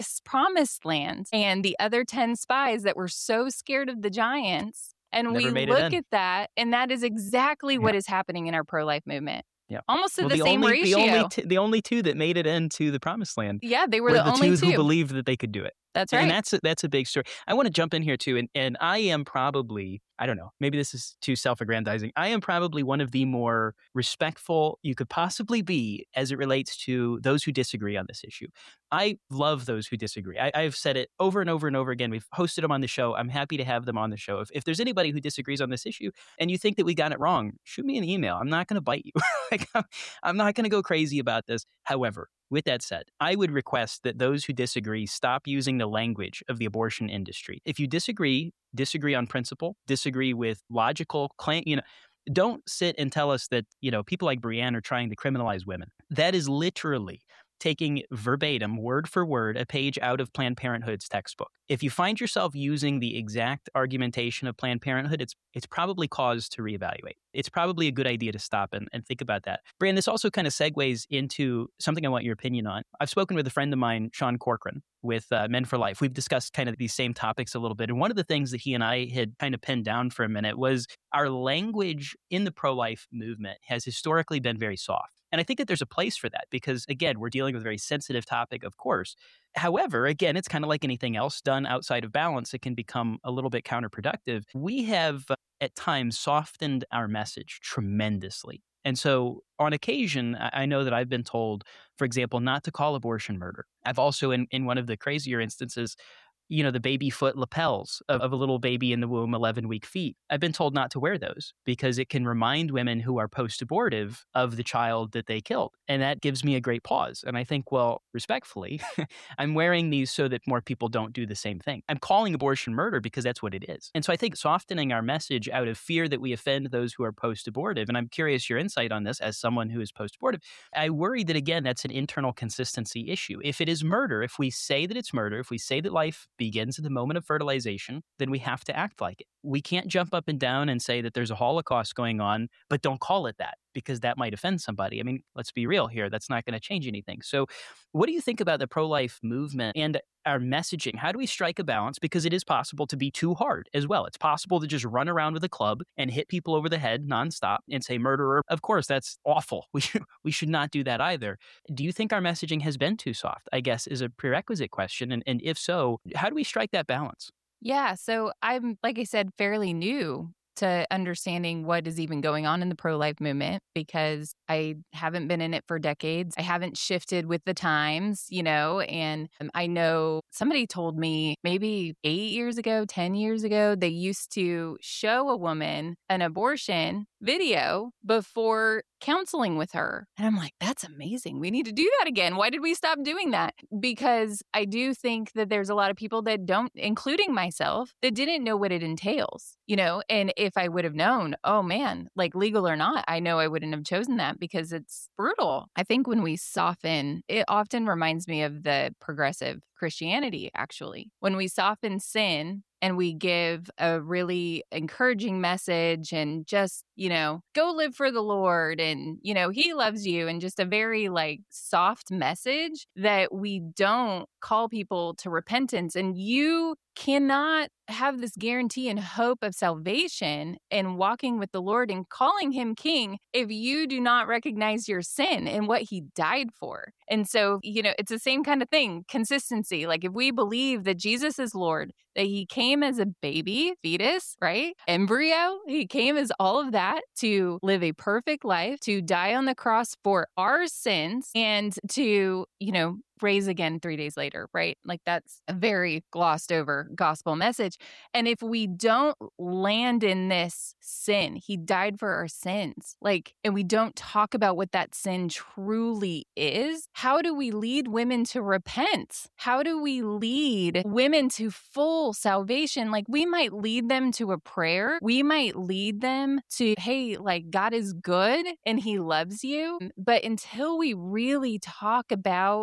promised land and the other 10 spies that were so scared of the giants. And Never we made it look in. at that, and that is exactly what is happening in our pro-life movement. Yeah. Almost to Well, the same ratio. the only two that made it into the promised land Yeah, they were were the the only two who two. believed that they could do it. That's And right. that's a big story. I want to jump in here too, and I am probably, I don't know, maybe this is too self-aggrandizing. I am probably one of the more respectful you could possibly be as it relates to those who disagree on this issue. I love those who disagree. I've said it over and over and over again. We've hosted them on the show. I'm happy to have them on the show. If there's anybody who disagrees on this issue and you think that we got it wrong, shoot me an email. I'm not going to bite you. Like, I'm not going to go crazy about this. However, with that said, I would request that those who disagree stop using the language of the abortion industry. If you disagree on principle, disagree with logical claim, don't sit and tell us that, people like Brianne are trying to criminalize women. That is literally taking verbatim, word for word, a page out of Planned Parenthood's textbook. If you find yourself using the exact argumentation of Planned Parenthood, it's probably cause to reevaluate. It's probably a good idea to stop and think about that. Brian, this also kind of segues into something I want your opinion on. I've spoken with a friend of mine, Sean Corcoran, with Men for Life. We've discussed kind of these same topics a little bit. And one of the things that he and I had kind of pinned down for a minute was our language in the pro-life movement has historically been very soft. And I think that there's a place for that because, again, we're dealing with a very sensitive topic, of course. However, again, it's kind of like anything else done outside of balance. It can become a little bit counterproductive. We have at times softened our message tremendously. And so on occasion, I know that I've been told, for example, not to call abortion murder. I've also, in one of the crazier instances, the baby foot lapels of a little baby in the womb, 11-week feet. I've been told not to wear those because it can remind women who are post-abortive of the child that they killed. And that gives me a great pause. And I think, well, respectfully, I'm wearing these so that more people don't do the same thing. I'm calling abortion murder because that's what it is. And so I think softening our message out of fear that we offend those who are post-abortive, and I'm curious your insight on this as someone who is post-abortive, I worry that, again, that's an internal consistency issue. If it is murder, if we say that it's murder, if we say that life begins at the moment of fertilization, then we have to act like it. We can't jump up and down and say that there's a Holocaust going on, but don't call it that because that might offend somebody. I mean, let's be real here. That's not going to change anything. So what do you think about the pro-life movement and our messaging? How do we strike a balance? Because it is possible to be too hard as well. It's possible to just run around with a club and hit people over the head nonstop and say murderer. Of course, that's awful. We should not do that either. Do you think our messaging has been too soft, I guess, is a prerequisite question. And if so, how do we strike that balance? Yeah, so I'm, like I said, fairly new to understanding what is even going on in the pro-life movement because I haven't been in it for decades. I haven't shifted with the times, and I know somebody told me maybe 8 years ago, 10 years ago, they used to show a woman an abortion video before counseling with her. And I'm like, that's amazing. We need to do that again. Why did we stop doing that? Because I do think that there's a lot of people that don't, including myself, that didn't know what it entails, and if I would have known, oh man, like legal or not, I know I wouldn't have chosen that because it's brutal. I think when we soften, it often reminds me of the progressive Christianity, actually. When we soften sin, and we give a really encouraging message and just, go live for the Lord and, he loves you and just a very soft message that we don't call people to repentance. And you cannot have this guarantee and hope of salvation and walking with the Lord and calling him king if you do not recognize your sin and what he died for. And so, it's the same kind of thing, consistency. Like if we believe that Jesus is Lord, that he came as a baby, fetus, right? Embryo, he came as all of that to live a perfect life, to die on the cross for our sins and to, raise again 3 days later, right? Like that's a very glossed over gospel message. And if we don't land in this sin, he died for our sins, and we don't talk about what that sin truly is, how do we lead women to repent? How do we lead women to full salvation? We might lead them to a prayer. We might lead them to, hey, God is good and he loves you. But until we really talk about sin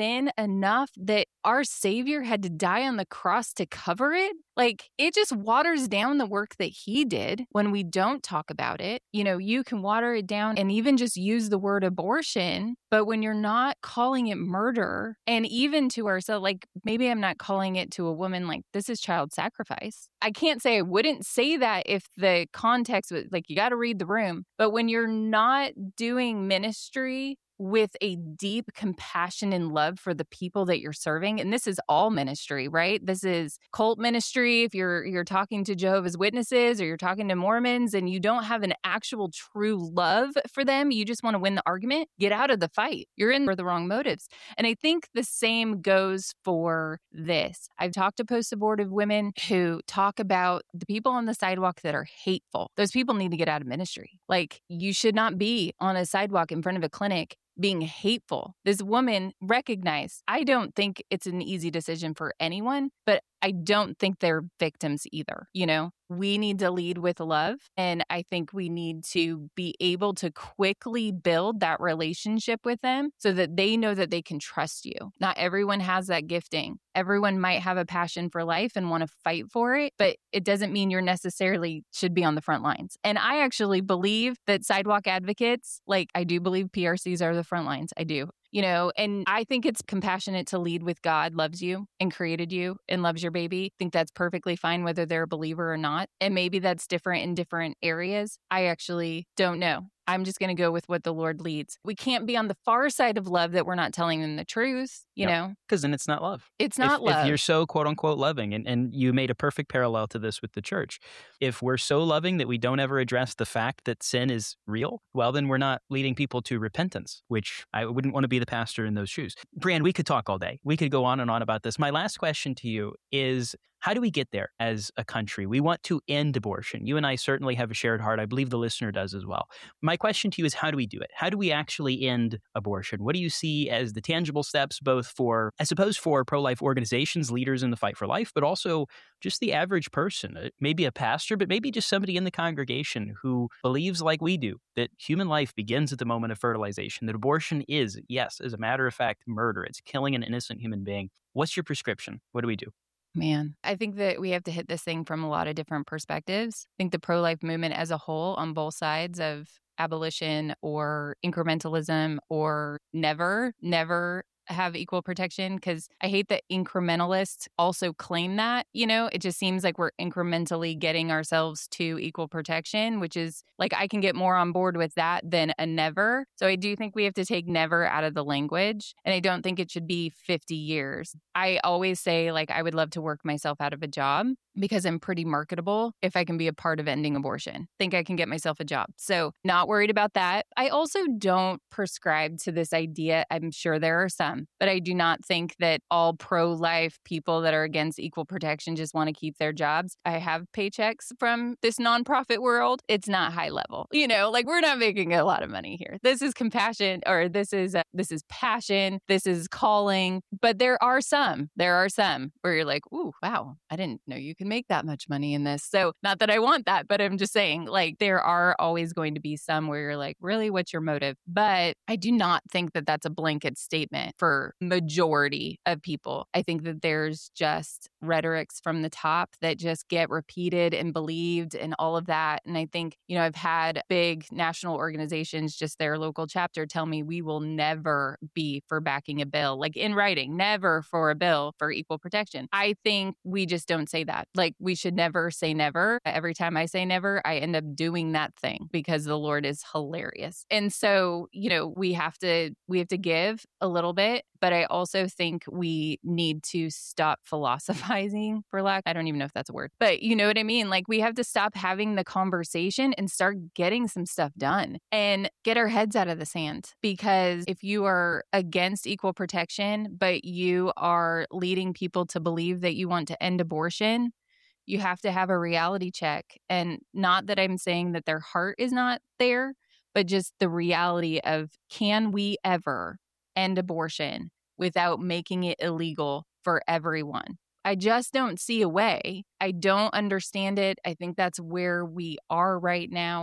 sin enough that our Savior had to die on the cross to cover it? Like, it just waters down the work that he did when we don't talk about it. You know, you can water it down and even just use the word abortion, but when you're not calling it murder, and even to ourselves, like maybe I'm not calling it to a woman like this is child sacrifice. I can't say I wouldn't say that if the context was like, you got to read the room. But when you're not doing ministry with a deep compassion and love for the people that you're serving, and this is all ministry, right? This is cult ministry. If you're talking to Jehovah's Witnesses or you're talking to Mormons and you don't have an actual true love for them, you just want to win the argument, get out of the fight. You're in for the wrong motives. And I think the same goes for this. I've talked to post-abortive women who talk about the people on the sidewalk that are hateful. Those people need to get out of ministry. Like, you should not be on a sidewalk in front of a clinic being hateful. This woman recognized, I don't think it's an easy decision for anyone, but I don't think they're victims either. You know, we need to lead with love. And I think we need to be able to quickly build that relationship with them so that they know that they can trust you. Not everyone has that gifting. Everyone might have a passion for life and want to fight for it, but it doesn't mean you're necessarily should be on the front lines. And I actually believe that sidewalk advocates, like I do believe PRCs are the front lines. I do. You know, and I think it's compassionate to lead with God loves you and created you and loves your baby. I think that's perfectly fine whether they're a believer or not. And maybe that's different in different areas. I actually don't know. I'm just going to go with what the Lord leads. We can't be on the far side of love that we're not telling them the truth, you know? Because then it's not love. It's not love. If you're so quote unquote loving, and you made a perfect parallel to this with the church. If we're so loving that we don't ever address the fact that sin is real, well, then we're not leading people to repentance, which I wouldn't want to be the pastor in those shoes. Brianne, we could talk all day. We could go on and on about this. My last question to you is, how do we get there as a country? We want to end abortion. You and I certainly have a shared heart. I believe the listener does as well. My question to you is, how do we do it? How do we actually end abortion? What do you see as the tangible steps, both for, I suppose, for pro-life organizations, leaders in the fight for life, but also just the average person, maybe a pastor, but maybe just somebody in the congregation who believes like we do, that human life begins at the moment of fertilization, that abortion is, yes, as a matter of fact, murder. It's killing an innocent human being. What's your prescription? What do we do? Man, I think that we have to hit this thing from a lot of different perspectives. I think the pro-life movement as a whole on both sides of abolition or incrementalism or never have equal protection, because I hate that incrementalists also claim that, you know, it just seems like we're incrementally getting ourselves to equal protection, which is like, I can get more on board with that than a never. So I do think we have to take never out of the language. And I don't think it should be 50 years. I always say, like, I would love to work myself out of a job because I'm pretty marketable if I can be a part of ending abortion. Think I can get myself a job. So not worried about that. I also don't prescribe to this idea. I'm sure there are some, but I do not think that all pro-life people that are against equal protection just want to keep their jobs. I have paychecks from this nonprofit world. It's not high level. You know, like, we're not making a lot of money here. This is compassion, or this is passion. This is calling. But there are some where you're like, ooh, wow, I didn't know you could make that much money in this. So not that I want that, but I'm just saying, like, there are always going to be some where you're like, really, what's your motive? But I do not think that that's a blanket statement for majority of people. I think that there's just rhetorics from the top that just get repeated and believed and all of that. And I think, you know, I've had big national organizations, just their local chapter, tell me we will never be for backing a bill, like in writing, never for a bill for equal protection. I think we just don't say that. Like, we should never say never. Every time I say never, I end up doing that thing because the Lord is hilarious. And so, you know, we have to give a little bit, but I also think we need to stop philosophizing, for lack. I don't even know if that's a word, but you know what I mean? Like, we have to stop having the conversation and start getting some stuff done and get our heads out of the sand. Because if you are against equal protection, but you are leading people to believe that you want to end abortion, you have to have a reality check. And not that I'm saying that their heart is not there, but just the reality of, can we ever end abortion without making it illegal for everyone? I just don't see a way. I don't understand it. I think that's where we are right now. I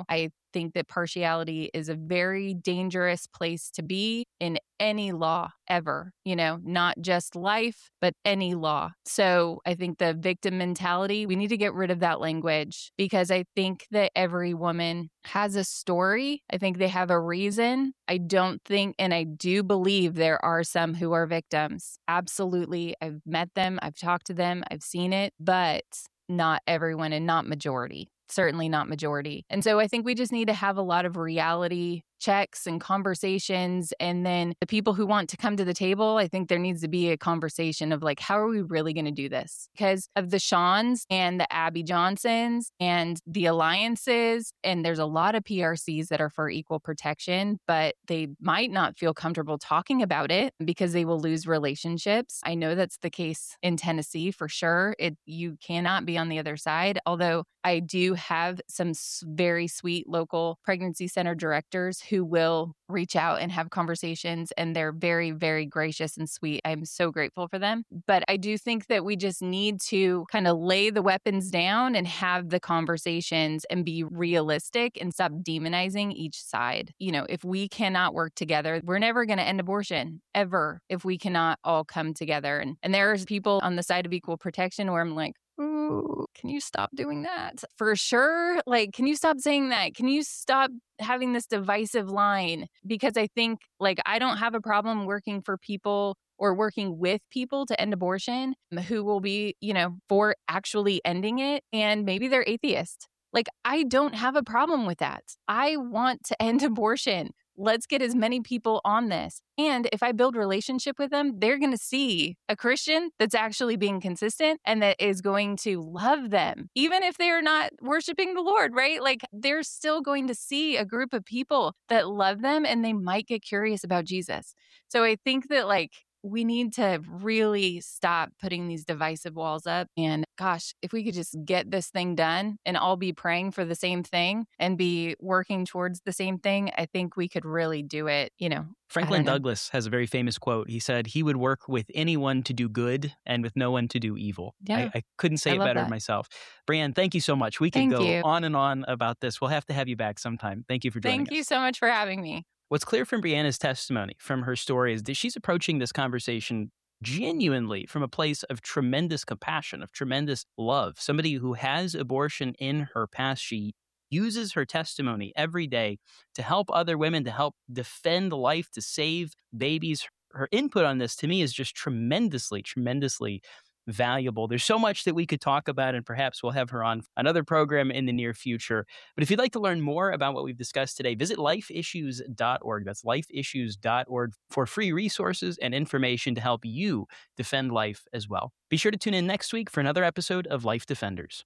think that partiality is a very dangerous place to be in any law ever, not just life, but any law. So I think the victim mentality, we need to get rid of that language, because I think that every woman has a story. I think they have a reason. I don't think, and I do believe there are some who are victims. Absolutely. I've met them. I've talked to them. I've seen it, but not everyone and not majority. Certainly not majority. And so I think we just need to have a lot of reality checks and conversations. And then the people who want to come to the table, I think there needs to be a conversation of like, how are we really going to do this? Because of the Shawns and the Abby Johnsons and the alliances, and there's a lot of PRCs that are for equal protection, but they might not feel comfortable talking about it because they will lose relationships. I know that's the case in Tennessee for sure. You cannot be on the other side, although I do have some very sweet local pregnancy center directors who will reach out and have conversations, and they're very, very gracious and sweet. I'm so grateful for them. But I do think that we just need to kind of lay the weapons down and have the conversations and be realistic and stop demonizing each side. If we cannot work together, we're never going to end abortion, ever, if we cannot all come together. And there's people on the side of equal protection where I'm like, ooh, can you stop doing that? For sure. Like, can you stop saying that? Can you stop having this divisive line? Because I think, I don't have a problem working for people or working with people to end abortion who will be, for actually ending it. And maybe they're atheist. I don't have a problem with that. I want to end abortion. Let's get as many people on this. And if I build relationship with them, they're going to see a Christian that's actually being consistent and that is going to love them, even if they're not worshiping the Lord, right? They're still going to see a group of people that love them, and they might get curious about Jesus. So I think that we need to really stop putting these divisive walls up. And gosh, if we could just get this thing done and all be praying for the same thing and be working towards the same thing, I think we could really do it, Franklin Douglas has a very famous quote. He said he would work with anyone to do good and with no one to do evil. Yeah. I couldn't say it better myself. Brianne, thank you so much. We could go on and on about this. We'll have to have you back sometime. Thank you for joining us. Thank you so much for having me. What's clear from Brianna's testimony, from her story, is that she's approaching this conversation genuinely from a place of tremendous compassion, of tremendous love. Somebody who has abortion in her past. She uses her testimony every day to help other women, to help defend life, to save babies. Her input on this, to me, is just tremendously, tremendously valuable. There's so much that we could talk about, and perhaps we'll have her on another program in the near future. But if you'd like to learn more about what we've discussed today, visit lifeissues.org. That's lifeissues.org for free resources and information to help you defend life as well. Be sure to tune in next week for another episode of Life Defenders.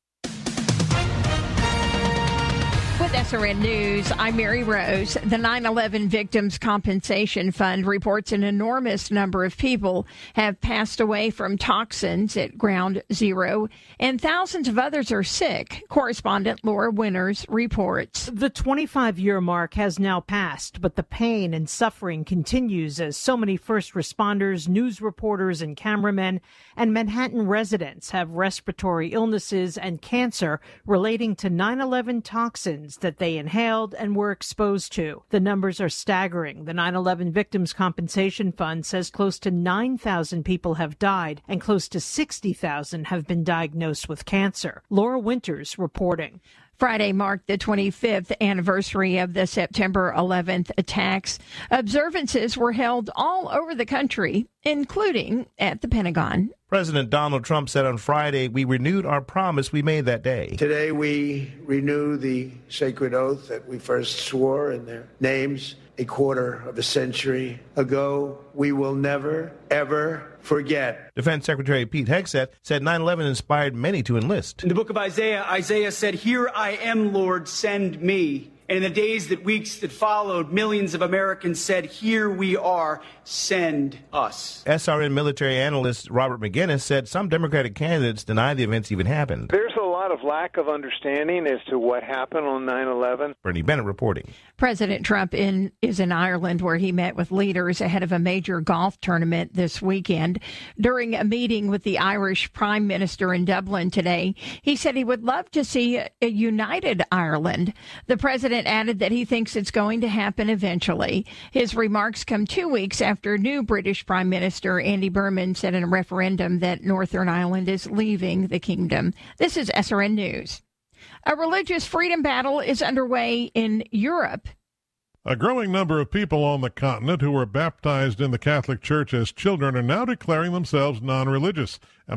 With SRN News, I'm Mary Rose. The 9/11 Victims Compensation Fund reports an enormous number of people have passed away from toxins at Ground Zero, and thousands of others are sick. Correspondent Laura Winters reports. The 25-year mark has now passed, but the pain and suffering continues as so many first responders, news reporters, and cameramen and Manhattan residents have respiratory illnesses and cancer relating to 9/11 toxins that they inhaled and were exposed to. The numbers are staggering. The 9/11 Victims Compensation Fund says close to 9,000 people have died and close to 60,000 have been diagnosed with cancer. Laura Winters reporting. Friday marked the 25th anniversary of the September 11th attacks. Observances were held all over the country, including at the Pentagon. President Donald Trump said on Friday, "We renewed our promise we made that day." Today we renew the sacred oath that we first swore in their names a quarter of a century ago. We will never, ever forget. Defense Secretary Pete Hegseth said 9/11 inspired many to enlist. In the book of Isaiah, Isaiah said, "Here I am, Lord, send me." And in the days weeks that followed, millions of Americans said, "Here we are, send us." SRN military analyst Robert McGinnis said some Democratic candidates deny the events even happened. There's a lot of lack of understanding as to what happened on 9/11. Bernie Bennett reporting. President Trump is in Ireland, where he met with leaders ahead of a major golf tournament this weekend. During a meeting with the Irish Prime Minister in Dublin today, he said he would love to see a united Ireland. The president added that he thinks it's going to happen eventually. His remarks come 2 weeks after new British Prime Minister Andy Burnham said in a referendum that Northern Ireland is leaving the kingdom. This is SRN News. A religious freedom battle is underway in Europe. A growing number of people on the continent who were baptized in the Catholic Church as children are now declaring themselves non-religious.